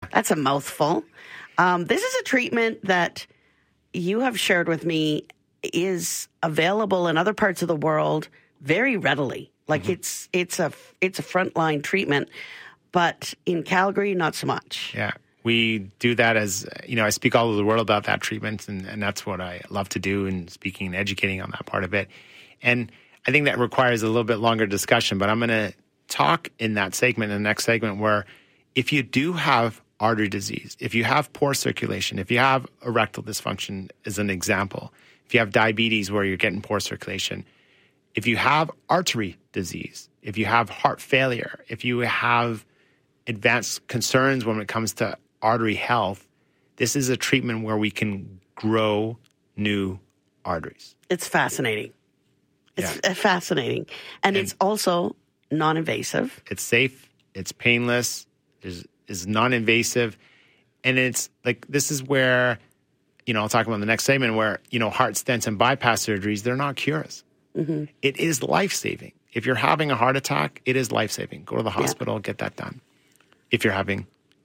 That's a mouthful. This is a treatment that you have shared with me is available in other parts of the world very readily. Like it's a frontline treatment, but in Calgary, not so much. Yeah. We do that as, I speak all over the world about that treatment, and that's what I love to do, and speaking and educating on that part of it. And I think that requires a little bit longer discussion, but I'm going to talk in that segment, in the next segment, where if you do have artery disease, if you have poor circulation, if you have erectile dysfunction as an example, if you have diabetes where you're getting poor circulation, if you have artery disease, if you have heart failure, if you have advanced concerns when it comes to artery health, this is a treatment where we can grow new arteries. It's fascinating. It's fascinating. And it's also non-invasive. It's safe. It's painless. It's non-invasive. And it's like, this is where, I'll talk about the next segment where, heart stents and bypass surgeries, they're not cures. Mm-hmm. It is life-saving. If you're having a heart attack, it is life-saving. Go to the hospital, get that done. If you're having,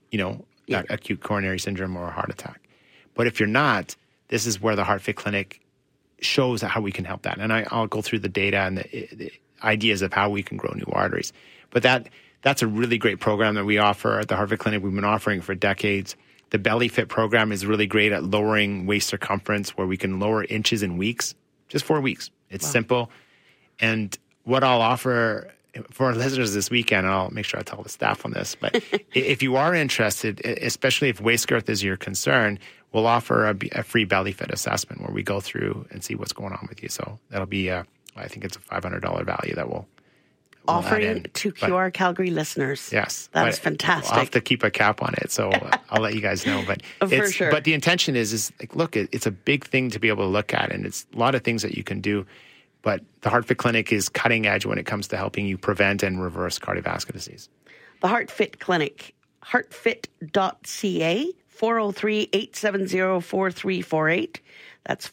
acute coronary syndrome or a heart attack. But if you're not, this is where the HeartFit Clinic shows how we can help that. And I'll go through the data and the ideas of how we can grow new arteries. But that's a really great program that we offer at the HeartFit Clinic. We've been offering for decades. The BellyFit program is really great at lowering waist circumference, where we can lower inches in weeks, just 4 weeks. It's simple. And what I'll offer for our listeners this weekend, and I'll make sure I tell the staff on this, but if you are interested, especially if waist girth is your concern, we'll offer a free BellyFit assessment where we go through and see what's going on with you. So that'll be, I think it's a $500 value that we'll offering to QR Calgary listeners. Yes. That is fantastic. I'll have to keep a cap on it, so I'll let you guys know. But for sure. But the intention is like, look, it's a big thing to be able to look at, and it's a lot of things that you can do. But the HeartFit Clinic is cutting edge when it comes to helping you prevent and reverse cardiovascular disease. The HeartFit Clinic, heartfit.ca, 403-870-4348. That's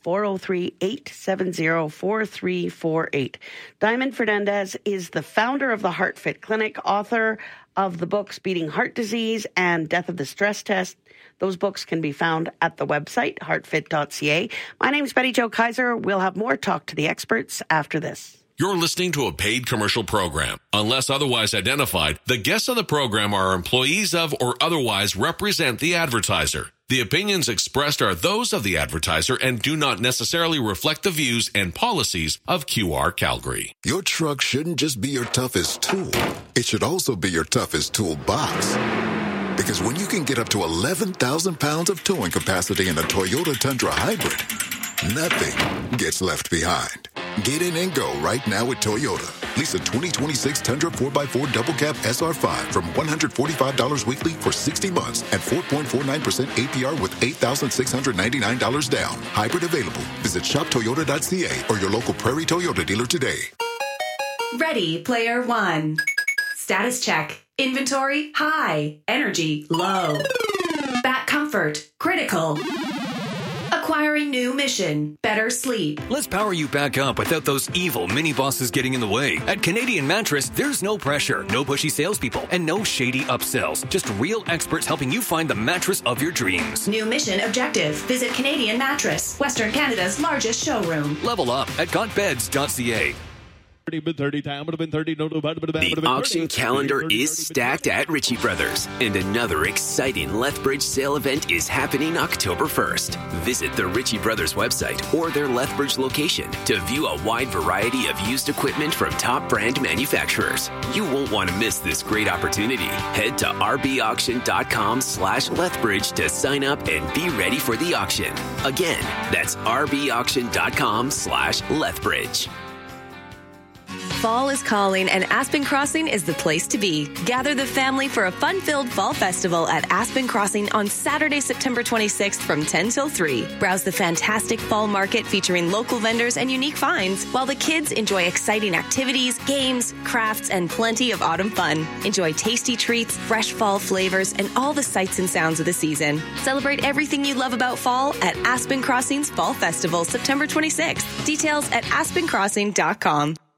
403-870-4348. Diamond Fernandez is the founder of the HeartFit Clinic, author of the books Beating Heart Disease and Death of the Stress Test. Those books can be found at the website, heartfit.ca. My name is Betty Jo Kaiser. We'll have more talk to the experts after this. You're listening to a paid commercial program. Unless otherwise identified, the guests on the program are employees of or otherwise represent the advertiser. The opinions expressed are those of the advertiser and do not necessarily reflect the views and policies of QR Calgary. Your truck shouldn't just be your toughest tool. It should also be your toughest toolbox. Because when you can get up to 11,000 pounds of towing capacity in a Toyota Tundra Hybrid, nothing gets left behind. Get in and go right now at Toyota. Lease a 2026 Tundra 4x4 Double Cab SR5 from $145 weekly for 60 months at 4.49% APR with $8,699 down. Hybrid available. Visit shoptoyota.ca or your local Prairie Toyota dealer today. Ready, player one. Status check. Inventory, high. Energy, low. Back comfort, critical. Acquiring new mission, better sleep. Let's power you back up without those evil mini-bosses getting in the way. At Canadian Mattress, there's no pressure, no pushy salespeople, and no shady upsells. Just real experts helping you find the mattress of your dreams. New mission objective. Visit Canadian Mattress, Western Canada's largest showroom. Level up at gotbeds.ca. The auction calendar is stacked at Ritchie Brothers, and another exciting Lethbridge sale event is happening October 1st. Visit the Ritchie Brothers website or their Lethbridge location to view a wide variety of used equipment from top brand manufacturers. You won't want to miss this great opportunity. Head to rbauction.com/Lethbridge to sign up and be ready for the auction. Again, that's rbauction.com/Lethbridge. Fall is calling, and Aspen Crossing is the place to be. Gather the family for a fun-filled fall festival at Aspen Crossing on Saturday, September 26th from 10 till 3. Browse the fantastic fall market featuring local vendors and unique finds, while the kids enjoy exciting activities, games, crafts, and plenty of autumn fun. Enjoy tasty treats, fresh fall flavors, and all the sights and sounds of the season. Celebrate everything you love about fall at Aspen Crossing's Fall Festival, September 26th. Details at aspencrossing.com.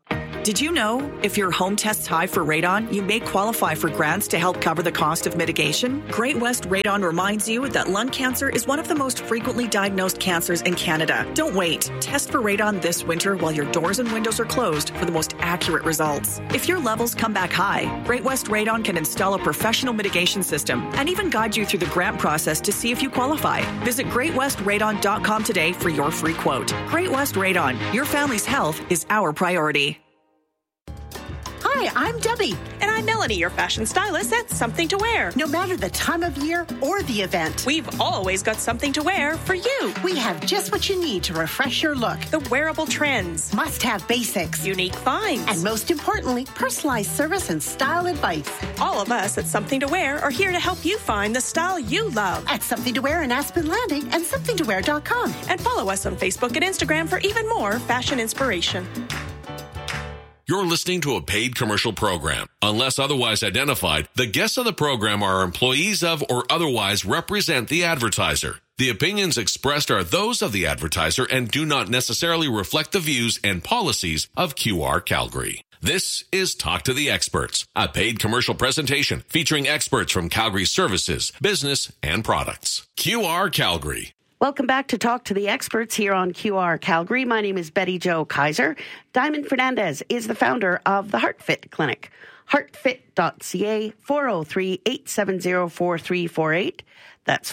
Did you know if your home tests high for radon, you may qualify for grants to help cover the cost of mitigation? Great West Radon reminds you that lung cancer is one of the most frequently diagnosed cancers in Canada. Don't wait. Test for radon this winter while your doors and windows are closed for the most accurate results. If your levels come back high, Great West Radon can install a professional mitigation system and even guide you through the grant process to see if you qualify. Visit greatwestradon.com today for your free quote. Great West Radon. Your family's health is our priority. Hi, I'm Debbie. And I'm Melanie, your fashion stylist at Something to Wear. No matter the time of year or the event, we've always got something to wear for you. We have just what you need to refresh your look. The wearable trends. Must-have basics. Unique finds. And most importantly, personalized service and style advice. All of us at Something to Wear are here to help you find the style you love. At Something to Wear in Aspen Landing and somethingtowear.com. And follow us on Facebook and Instagram for even more fashion inspiration. You're listening to a paid commercial program. Unless otherwise identified, the guests on the program are employees of or otherwise represent the advertiser. The opinions expressed are those of the advertiser and do not necessarily reflect the views and policies of QR Calgary. This is Talk to the Experts, a paid commercial presentation featuring experts from Calgary services, business, and products. QR Calgary. Welcome back to Talk to the Experts here on QR Calgary. My name is Betty Jo Kaiser. Diamond Fernandez is the founder of the HeartFit Clinic. HeartFit.ca, 403-870-4348. That's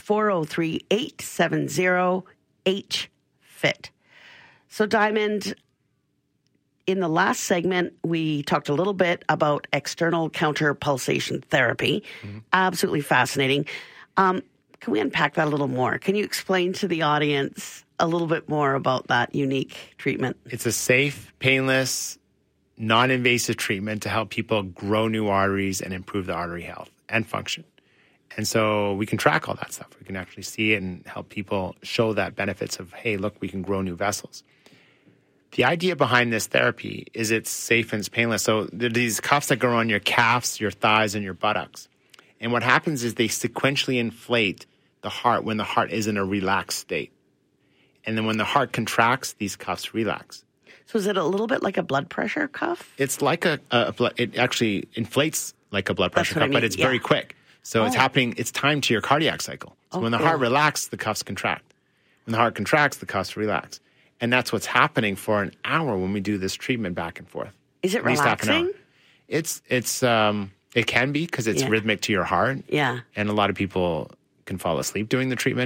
403-870-HFIT. So Diamond, in the last segment, we talked a little bit about external counter pulsation therapy. Mm-hmm. Absolutely fascinating. Can we unpack that a little more? Can you explain to the audience a little bit more about that unique treatment? It's a safe, painless, non-invasive treatment to help people grow new arteries and improve the artery health and function. And so we can track all that stuff. We can actually see it and help people show that benefits of, hey, look, we can grow new vessels. The idea behind this therapy is it's safe and it's painless. So there are these cuffs that go on your calves, your thighs, and your buttocks. And what happens is they sequentially inflate the heart when the heart is in a relaxed state. And then when the heart contracts, these cuffs relax. So is it a little bit like a blood pressure cuff? It's like it actually inflates like a blood pressure cuff, but it's very quick. So it's happening, it's timed to your cardiac cycle. So when the heart relaxes, the cuffs contract. When the heart contracts, the cuffs relax. And that's what's happening for an hour when we do this treatment back and forth. Is it relaxing? It can be because it's rhythmic to your heart. Yeah. And a lot of people can fall asleep doing the treatment.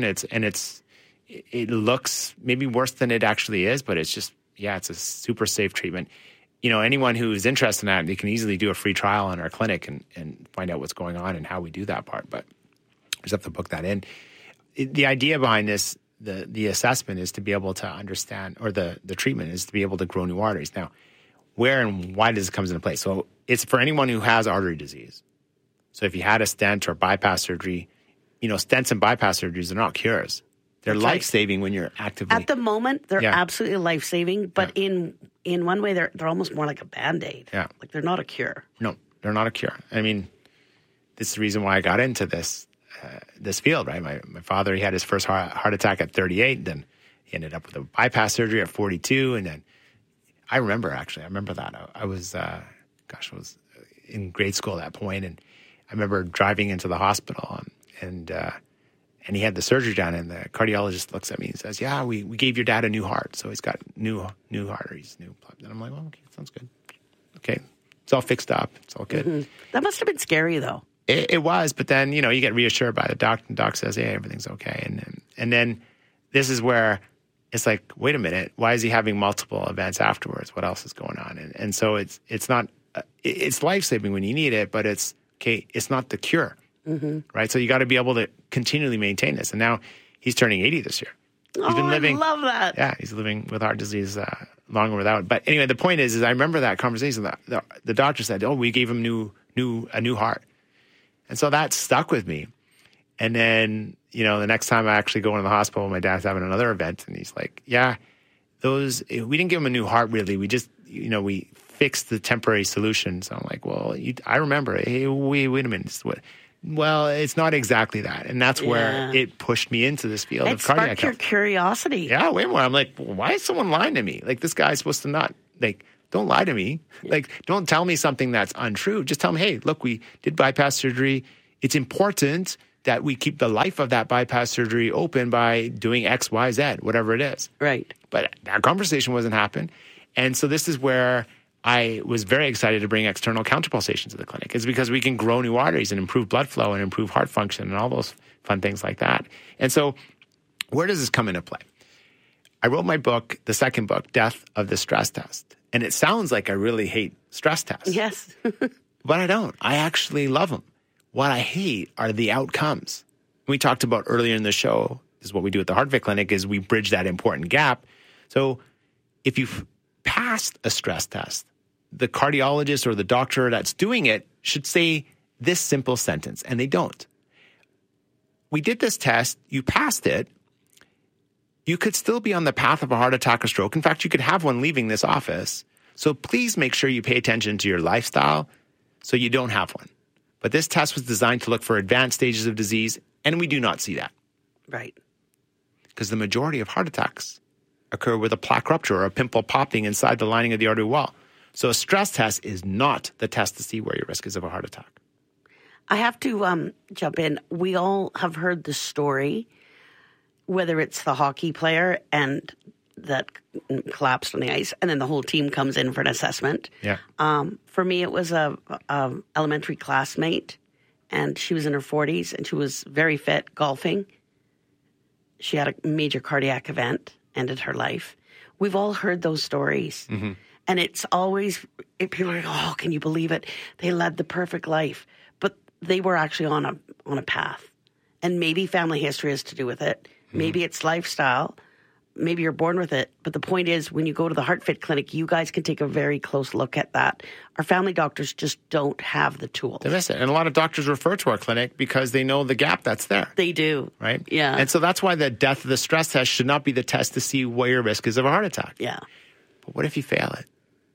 It looks maybe worse than it actually is, but it's just, it's a super safe treatment. You know, anyone who is interested in that, they can easily do a free trial in our clinic and find out what's going on and how we do that part. But you just have to book that in. The idea behind this, the assessment is to be able to understand, or the treatment is to be able to grow new arteries. Now, where and why does it come into play? So it's for anyone who has artery disease. So if you had a stent or bypass surgery, stents and bypass surgeries are not cures. They're life-saving when you're actively... At the moment, they're absolutely life-saving, but in one way, they're almost more like a Band-Aid. Yeah. Like they're not a cure. No, they're not a cure. I mean, this is the reason why I got into this field, right? My father, he had his first heart attack at 38, then he ended up with a bypass surgery at 42, and then I remember that. I was in grade school at that point, and I remember driving into the hospital, and he had the surgery done, and the cardiologist looks at me and says, "Yeah, we gave your dad a new heart, so he's got new arteries, new blood." And I'm like, "Well, okay, sounds good. Okay, it's all fixed up. It's all good." Mm-hmm. That must have been scary, though. It was, but then you get reassured by the doc, and the doc says, "Hey, everything's okay." And then this is where it's like, wait a minute, why is he having multiple events afterwards? What else is going on? And so it's not it's life saving when you need it, but it's not the cure. Mm-hmm. Right? So you got to be able to continually maintain this. And now he's turning 80 this year. He's been living, I love that. Yeah, he's living with heart disease longer without. But anyway, the point is I remember that conversation. The doctor said, "Oh, we gave him a new heart." And so that stuck with me. And then, the next time I actually go into the hospital, my dad's having another event, and he's like, "Yeah, we didn't give him a new heart, really. We just, we fixed the temporary solution." So I'm like, "Well, I remember. Hey, wait a minute. Well, it's not exactly that." And that's where it pushed me into this field of cardiac health. It sparked your curiosity. Yeah, way more. I'm like, why is someone lying to me? Like, this guy's supposed to not, like, don't lie to me. Like, don't tell me something that's untrue. Just tell me, hey, look, we did bypass surgery. It's important that we keep the life of that bypass surgery open by doing X, Y, Z, whatever it is. Right. But that conversation wasn't happening. And so this is where I was very excited to bring external counterpulsation to the clinic. It's because we can grow new arteries and improve blood flow and improve heart function and all those fun things like that. And so where does this come into play? I wrote my book, the second book, Death of the Stress Test. And it sounds like I really hate stress tests. Yes. But I don't. I actually love them. What I hate are the outcomes. We talked about earlier in the show, this is what we do at the HeartFit Clinic, is we bridge that important gap. So if you've passed a stress test, the cardiologist or the doctor that's doing it should say this simple sentence, and they don't. We did this test, you passed it, you could still be on the path of a heart attack or stroke. In fact, you could have one leaving this office. So please make sure you pay attention to your lifestyle so you don't have one. But this test was designed to look for advanced stages of disease, and we do not see that. Right. Because the majority of heart attacks occur with a plaque rupture or a pimple popping inside the lining of the artery wall. So a stress test is not the test to see where your risk is of a heart attack. I have to jump in. We all have heard the story, whether it's the hockey player and that collapsed on the ice, and then the whole team comes in for an assessment. Yeah. For me, it was a elementary classmate, and she was in her 40s, and she was very fit, golfing. She had a major cardiac event, ended her life. We've all heard those stories. Mm-hmm. And it's always, people are like, oh, can you believe it? They led the perfect life. But they were actually on a path. And maybe family history has to do with it. Mm-hmm. Maybe it's lifestyle. Maybe you're born with it. But the point is, when you go to the HeartFit Clinic, you guys can take a very close look at that. Our family doctors just don't have the tools. They miss it. And a lot of doctors refer to our clinic because they know the gap that's there. They do. Right? Yeah. And so that's why the death of the stress test should not be the test to see what your risk is of a heart attack. Yeah. But what if you fail it?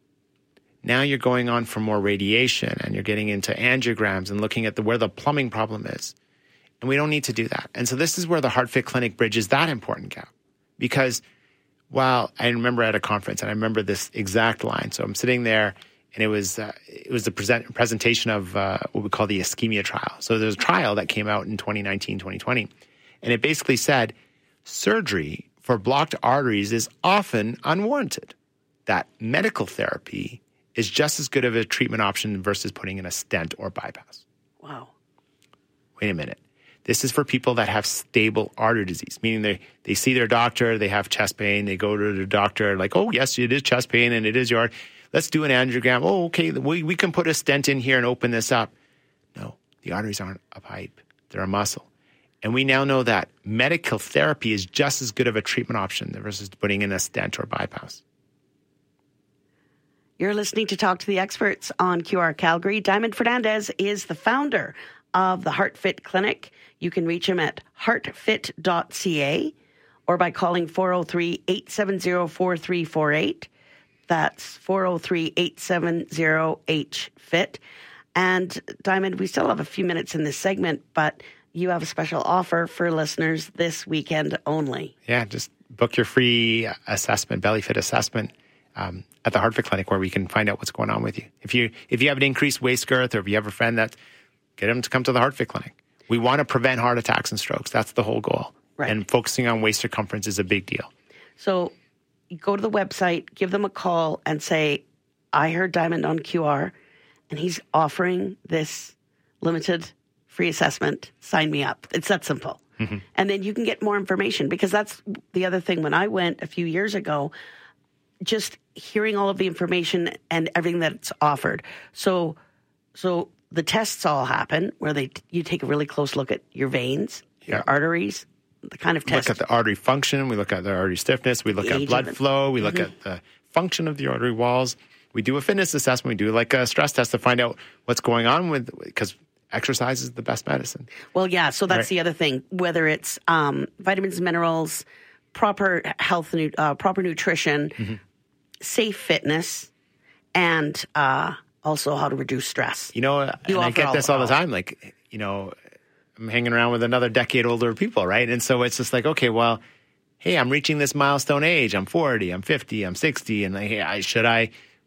Now you're going on for more radiation and you're getting into angiograms and looking at where the plumbing problem is. And we don't need to do that. And so this is where the HeartFit Clinic bridges that important gap. Because while I remember at a conference, and I remember this exact line. So I'm sitting there, and it was the presentation of what we call the ischemia trial. So there's a trial that came out in 2019, 2020. And it basically said surgery for blocked arteries is often unwarranted. That medical therapy is just as good of a treatment option versus putting in a stent or bypass. Wow. Wait a minute. This is for people that have stable artery disease, meaning they see their doctor, they have chest pain, they go to the doctor, like, oh, yes, it is chest pain and it is your, let's do an angiogram. Oh, okay, we can put a stent in here and open this up. No, the arteries aren't a pipe. They're a muscle. And we now know that medical therapy is just as good of a treatment option versus putting in a stent or bypass. You're listening to Talk to the Experts on QR Calgary. Diamond Fernandez is the founder of the HeartFit Clinic. You can reach him at heartfit.ca or by calling 403-870-4348. That's 403-870-HFIT. And Diamond, we still have a few minutes in this segment, but you have a special offer for listeners this weekend only. Yeah, just book your free assessment, belly fit assessment, at the HeartFit Clinic, where we can find out what's going on with you. If you have an increased waist girth, or if you have a friend that, get them to come to the HeartFit Clinic. We want to prevent heart attacks and strokes. That's the whole goal. Right. And focusing on waist circumference is a big deal. So you go to the website, give them a call, and say, I heard Diamond on QR, and he's offering this limited free assessment. Sign me up. It's that simple. Mm-hmm. And then you can get more information, because that's the other thing. When I went a few years ago, just hearing all of the information and everything that's offered. So the tests all happen where you take a really close look at your veins, your arteries, the kind of test. We look at the artery function. We look at the artery stiffness. We look at blood flow. We look at the function of the artery walls. We do a fitness assessment. We do like a stress test to find out what's going on because exercise is the best medicine. Well, yeah. So that's the other thing, whether it's vitamins, minerals, proper health, proper nutrition, safe fitness, and also how to reduce stress. And I get this all the time. Like, I'm hanging around with another decade older people, right? And so it's just like, okay, well, hey, I'm reaching this milestone age. I'm 40, I'm 50, I'm 60. And like, hey,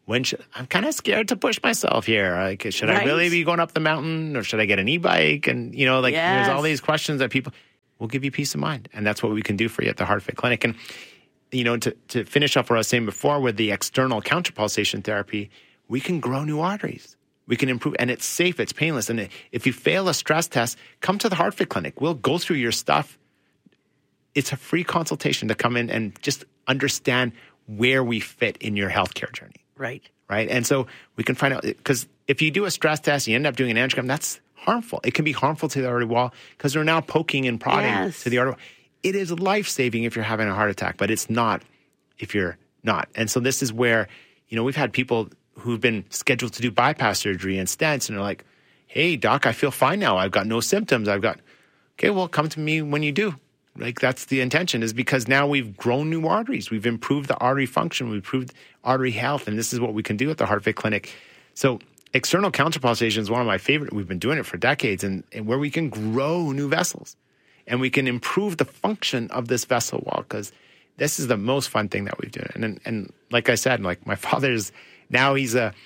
I'm kind of scared to push myself here. Like, should I really be going up the mountain, or should I get an e-bike? And, there's all these questions that people will give you peace of mind. And that's what we can do for you at the HeartFit Clinic. And, to finish off what I was saying before with the external counterpulsation therapy, we can grow new arteries. We can improve, and it's safe, it's painless. And if you fail a stress test, come to the HeartFit Clinic. We'll go through your stuff. It's a free consultation to come in and just understand where we fit in your healthcare journey. Right. And so we can find out, because if you do a stress test, you end up doing an angiogram, that's harmful. It can be harmful to the artery wall because we're now poking and prodding to the artery wall. It is life-saving if you're having a heart attack, but it's not if you're not. And so this is where, we've had people who've been scheduled to do bypass surgery and stents, and they're like, hey, doc, I feel fine now. I've got no symptoms. Okay, well, come to me when you do. Like, that's the intention, is because now we've grown new arteries. We've improved the artery function. We've improved artery health, and this is what we can do at the HeartFit Clinic. So external counterpulsation is one of my favorite. We've been doing it for decades, and where we can grow new vessels, and we can improve the function of this vessel wall, because this is the most fun thing that we've done. And like I said, like, my father's now, he's a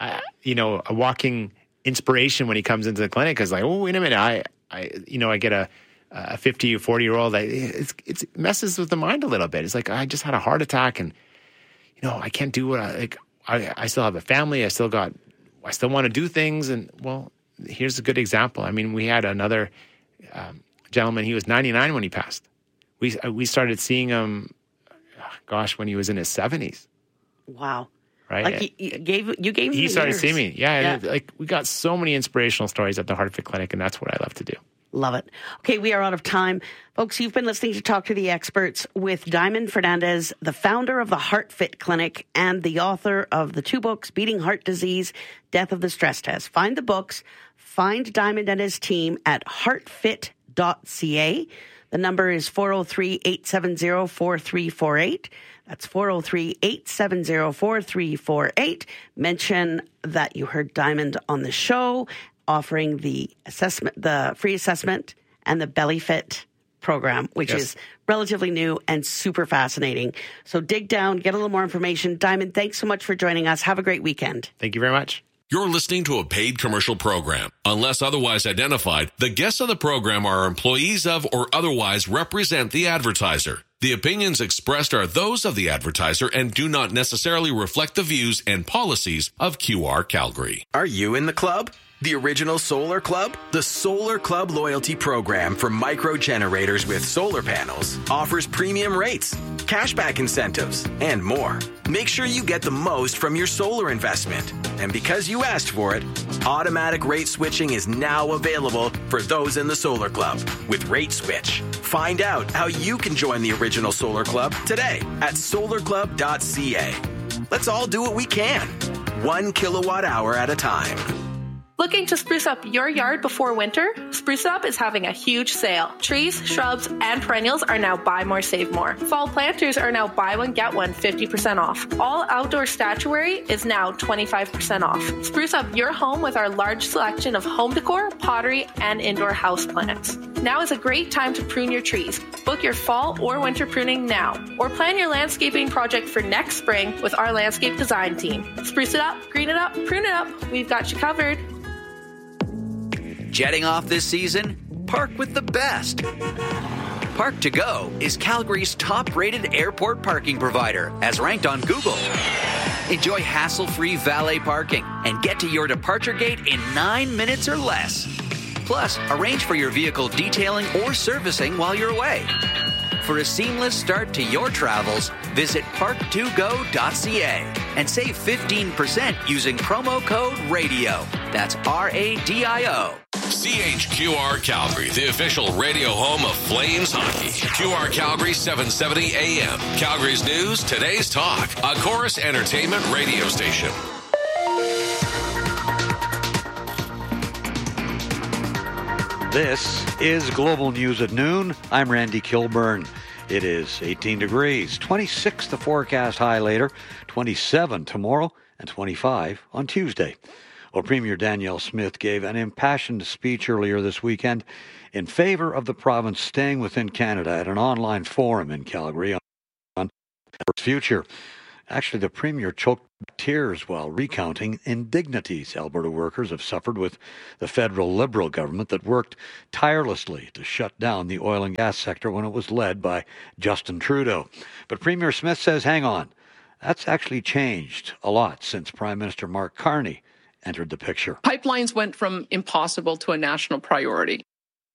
walking inspiration when he comes into the clinic. Because, like, oh, wait a minute, I get a 50 or 40-year-old, it messes with the mind a little bit. It's like, I just had a heart attack, and, I can't do what I still have a family. I still want to do things. And, well, here's a good example. I mean, we had another gentleman, he was 99 when he passed. We started seeing him, when he was in his 70s. Wow. Right? Like, you gave him he started years. seeing me. Yeah. Like, we got so many inspirational stories at the HeartFit Clinic, and that's what I love to do. Love it. Okay, we are out of time. Folks, you've been listening to Talk to the Experts with Diamond Fernandez, the founder of the HeartFit Clinic and the author of the 2 books, Beating Heart Disease, Death of the Stress Test. Find the books, find Diamond and his team at heartfit.ca. The number is 403-870-4348. That's 403-870-4348. Mention that you heard Diamond on the show, offering the assessment, the free assessment, and the Belly Fit program, which is relatively new and super fascinating. So dig down, get a little more information. Diamond, thanks so much for joining us. Have a great weekend. Thank you very much. You're listening to a paid commercial program. Unless otherwise identified, the guests of the program are employees of or otherwise represent the advertiser. The opinions expressed are those of the advertiser and do not necessarily reflect the views and policies of QR Calgary. Are you in the club? The original Solar Club? The Solar Club loyalty program for micro generators with solar panels offers premium rates, cashback incentives, and more. Make sure you get the most from your solar investment. And because you asked for it, automatic rate switching is now available for those in the Solar Club with Rate Switch. Find out how you can join the original Solar Club today at solarclub.ca. Let's all do what we can, 1 kilowatt hour at a time. Looking to spruce up your yard before winter? Spruce Up is having a huge sale. Trees, shrubs, and perennials are now buy more, save more. Fall planters are now buy one, get one, 50% off. All outdoor statuary is now 25% off. Spruce up your home with our large selection of home decor, pottery, and indoor house plants. Now is a great time to prune your trees. Book your fall or winter pruning now, or plan your landscaping project for next spring with our landscape design team. Spruce it up, green it up, prune it up. We've got you covered. Jetting off this season? Park with the best. Park to Go is Calgary's top-rated airport parking provider, as ranked on Google. Enjoy hassle-free valet parking and get to your departure gate in 9 minutes or less. Plus, arrange for your vehicle detailing or servicing while you're away. For a seamless start to your travels, visit park2go.ca and save 15% using promo code RADIO. That's RADIO. CHQR Calgary, the official radio home of Flames hockey. QR Calgary 770 AM. Calgary's news, today's talk. A Chorus Entertainment radio station. This is Global News at Noon. I'm Randy Kilburn. It is 18 degrees, 26 the forecast high later, 27 tomorrow, and 25 on Tuesday. Well, Premier Danielle Smith gave an impassioned speech earlier this weekend in favor of the province staying within Canada at an online forum in Calgary on its future. Actually, the Premier choked tears while recounting indignities Alberta workers have suffered with the federal Liberal government that worked tirelessly to shut down the oil and gas sector when it was led by Justin Trudeau. But Premier Smith says, hang on, that's actually changed a lot since Prime Minister Mark Carney entered the picture. Pipelines went from impossible to a national priority.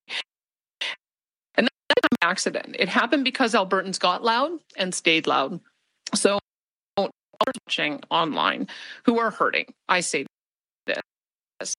And that's not an accident. It happened because Albertans got loud and stayed loud. So watching online who are hurting, I say this.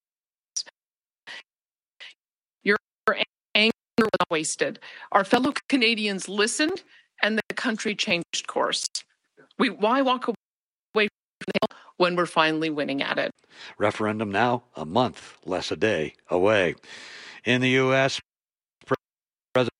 Your anger was not wasted. Our fellow Canadians listened and the country changed course. Why walk away from the hill when we're finally winning at it? Referendum now a month, less a day away. In the U.S., President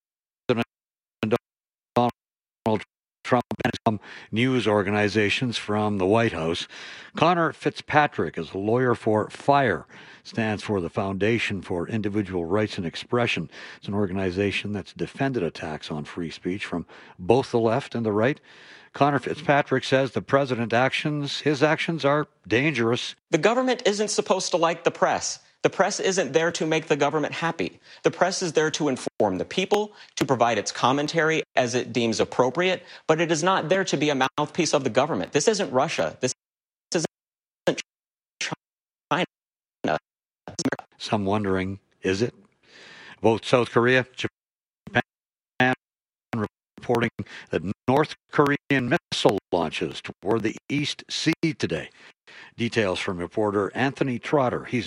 Donald Trump and some news organizations from the White House. Connor Fitzpatrick is a lawyer for FIRE, stands for the Foundation for Individual Rights and Expression. It's an organization that's defended attacks on free speech from both the left and the right. Connor Fitzpatrick says the president's his actions are dangerous. The government isn't supposed to like the press. The press isn't there to make the government happy. The press is there to inform the people, to provide its commentary as it deems appropriate, but it is not there to be a mouthpiece of the government. This isn't Russia. This isn't China. Some wondering, is it? Both South Korea, Japan reporting that North Korean missile launches toward the East Sea today. Details from reporter Anthony Trotter. He's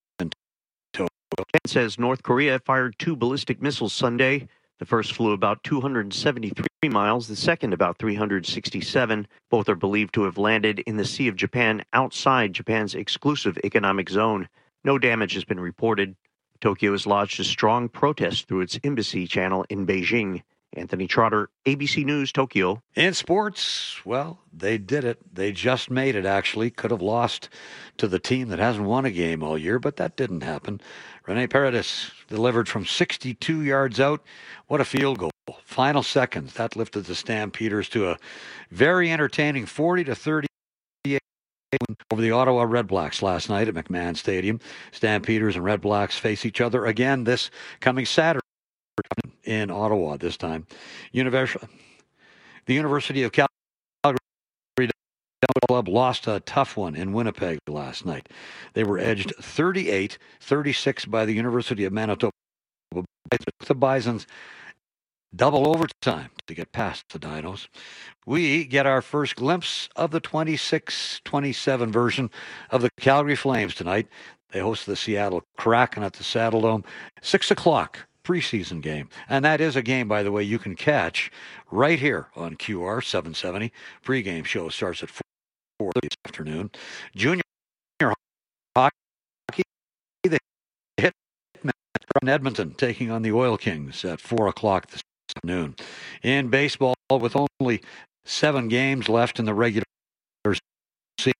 It says North Korea fired 2 ballistic missiles Sunday. The first flew about 273 miles, the second about 367. Both are believed to have landed in the Sea of Japan outside Japan's exclusive economic zone. No damage has been reported. Tokyo has lodged a strong protest through its embassy channel in Beijing. Anthony Trotter, ABC News, Tokyo. In sports, well, they did it. They just made it, actually. Could have lost to the team that hasn't won a game all year, but that didn't happen. Rene Paredes delivered from 62 yards out. What a field goal. Final seconds. That lifted the Stampeders to a very entertaining 40-38 over the Ottawa Redblacks last night at McMahon Stadium. Stampeders and Redblacks face each other again this coming Saturday in Ottawa this time. The University of Calgary Club lost a tough one in Winnipeg last night. They were edged 38-36 by the University of Manitoba. The Bisons double overtime to get past the Dinos. We get our first glimpse of the 26-27 version of the Calgary Flames tonight. They host the Seattle Kraken at the Saddledome. 6 o'clock. Preseason game. And that is a game, by the way, you can catch right here on QR 770. Pre-game show starts at 4:30 this afternoon. Junior hockey, the Hitmen from Edmonton taking on the Oil Kings at 4 o'clock this afternoon. In baseball, with only 7 games left in the regular season,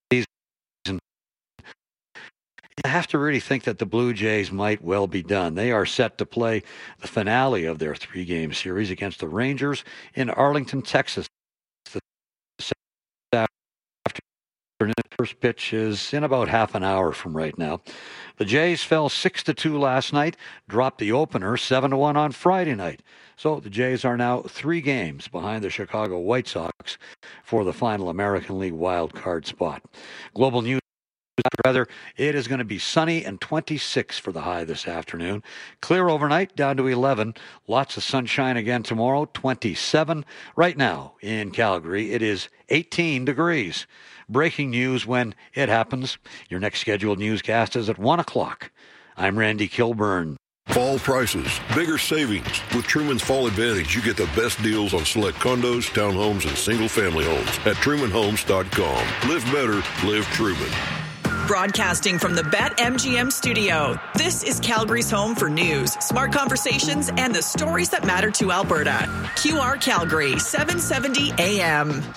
I have to really think that the Blue Jays might well be done. They are set to play the finale of their 3-game series against the Rangers in Arlington, Texas. The first pitch is in about half an hour from right now. The Jays fell 6-2 last night, dropped the opener 7-1 on Friday night. So the Jays are now 3 games behind the Chicago White Sox for the final American League wild card spot. Global news. Weather, it is going to be sunny and 26 for the high this afternoon. Clear overnight, down to 11. Lots of sunshine again tomorrow, 27. Right now in Calgary, it is 18 degrees. Breaking news when it happens. Your next scheduled newscast is at 1 o'clock. I'm Randy Kilburn. Fall prices, bigger savings. With Truman's Fall Advantage, you get the best deals on select condos, townhomes, and single-family homes at TrumanHomes.com. Live better, live Truman. Broadcasting from the BetMGM studio, this is Calgary's home for news, smart conversations, and the stories that matter to Alberta. QR Calgary, 770 AM.